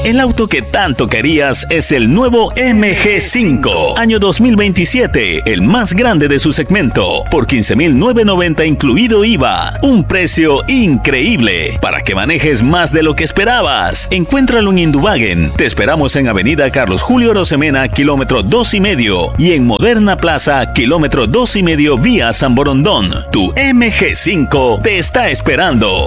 El auto que tanto querías es el nuevo MG5, año 2027, el más grande de su segmento, por $15,990 incluido IVA. Un precio increíble para que manejes más de lo que esperabas. Encuéntralo en Induwagen. Te esperamos en Avenida Carlos Julio Arosemena, kilómetro 2,5, y en Moderna Plaza, kilómetro 2,5 vía San Borondón. Tu MG5 te está esperando.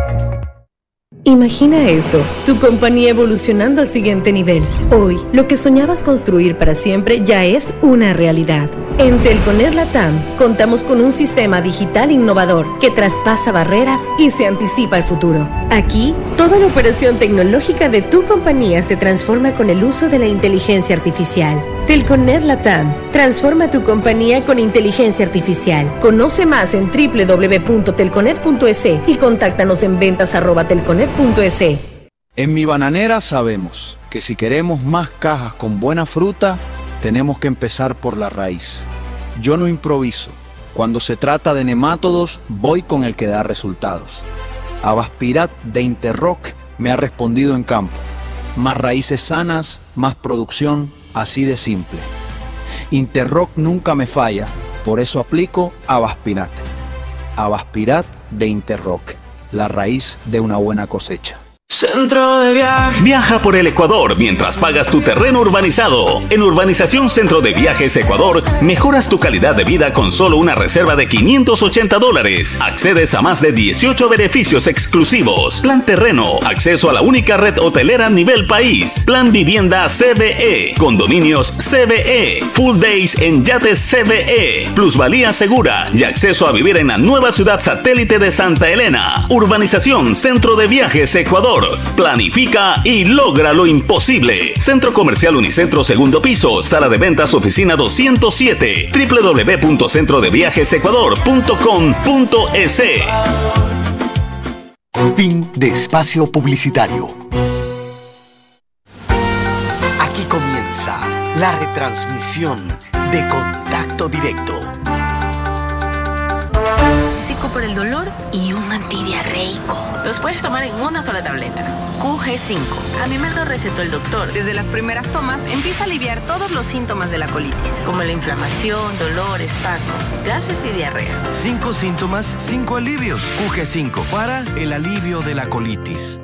Imagina esto, tu compañía evolucionando al siguiente nivel. Hoy, lo que soñabas construir para siempre ya es una realidad. En Telconet Latam, contamos con un sistema digital innovador que traspasa barreras y se anticipa al futuro. Aquí, toda la operación tecnológica de tu compañía se transforma con el uso de la inteligencia artificial. Telconet Latam, transforma tu compañía con inteligencia artificial. Conoce más en www.telconet.es y contáctanos en ventas@telconet.es. En Mi Bananera sabemos que si queremos más cajas con buena fruta, tenemos que empezar por la raíz. Yo no improviso. Cuando se trata de nemátodos, voy con el que da resultados. Avaspirat de Interrock me ha respondido en campo. Más raíces sanas, más producción, así de simple. Interrock nunca me falla, por eso aplico Avaspirat. Avaspirat de Interrock, la raíz de una buena cosecha. Centro de Viajes. Viaja por el Ecuador mientras pagas tu terreno urbanizado. En Urbanización Centro de Viajes Ecuador, mejoras tu calidad de vida con solo una reserva de $580. Accedes a más de 18 beneficios exclusivos. Plan terreno, acceso a la única red hotelera a nivel país. Plan vivienda CBE, condominios CBE, full days en yates CBE, plusvalía segura y acceso a vivir en la nueva ciudad satélite de Santa Elena. Urbanización Centro de Viajes Ecuador. Planifica y logra lo imposible. Centro Comercial Unicentro, segundo piso, sala de ventas, oficina 207, www.centrodeviajesecuador.com.es. Fin de espacio publicitario. Aquí comienza la retransmisión de Contacto Directo. Por el dolor y un antidiarreico. Los puedes tomar en una sola tableta. QG5. A mí me lo recetó el doctor. Desde las primeras tomas empieza a aliviar todos los síntomas de la colitis, como la inflamación, dolor, espasmos, gases y diarrea. 5 síntomas, 5 alivios. QG5 para el alivio de la colitis.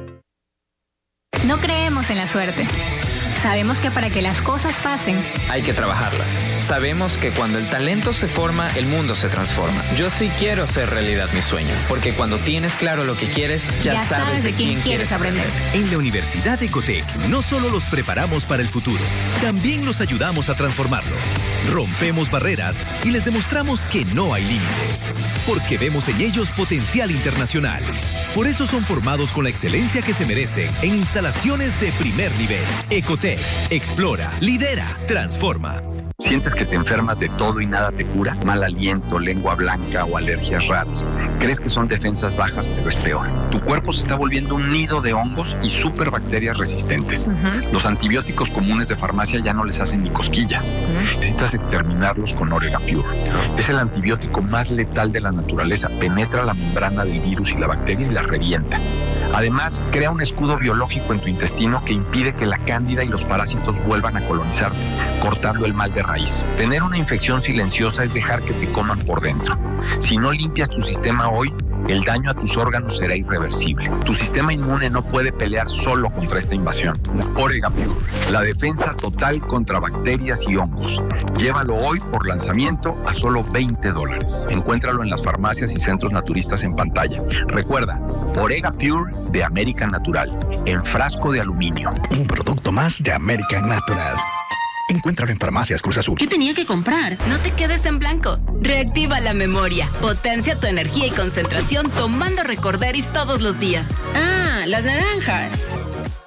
No creemos en la suerte. Sabemos que para que las cosas pasen, hay que trabajarlas. Sabemos que cuando el talento se forma, el mundo se transforma. Yo sí quiero hacer realidad mi sueño, porque cuando tienes claro lo que quieres, ya sabes de quién quieres aprender. En la Universidad Ecotec no solo los preparamos para el futuro, también los ayudamos a transformarlo. Rompemos barreras y les demostramos que no hay límites, porque vemos en ellos potencial internacional. Por eso son formados con la excelencia que se merecen en instalaciones de primer nivel. Ecotec, explora, lidera, transforma. ¿Sientes que te enfermas de todo y nada te cura? Mal aliento, lengua blanca o alergias raras. ¿Crees que son defensas bajas, pero es peor? Tu cuerpo se está volviendo un nido de hongos y superbacterias resistentes. Los antibióticos comunes de farmacia ya no les hacen ni cosquillas. Necesitas exterminarlos con Orega Pure. Es el antibiótico más letal de la naturaleza. Penetra la membrana del virus y la bacteria y la revienta. Además, crea un escudo biológico en tu intestino que impide que la cándida y los parásitos vuelvan a colonizarte, cortando el mal de raíz. Tener una infección silenciosa es dejar que te coman por dentro. Si no limpias tu sistema hoy, el daño a tus órganos será irreversible. Tu sistema inmune no puede pelear solo contra esta invasión. Orega Pure, la defensa total contra bacterias y hongos. Llévalo hoy por lanzamiento a solo $20. Encuéntralo en las farmacias y centros naturistas en pantalla. Recuerda, Orega Pure de American Natural, en frasco de aluminio. Un producto más de American Natural. Encuéntralo en Farmacias Cruz Azul. ¿Qué tenía que comprar? No te quedes en blanco. Reactiva la memoria. Potencia tu energía y concentración tomando Recorderis todos los días. Ah, las naranjas.